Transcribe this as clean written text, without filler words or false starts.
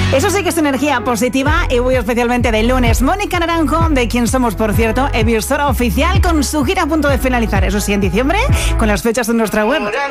Eso sí que es energía positiva y muy especialmente de lunes. Mónica Naranjo, de quien somos, por cierto, emisora oficial con su gira a punto de finalizar. Eso sí, en diciembre, con las fechas en nuestra web.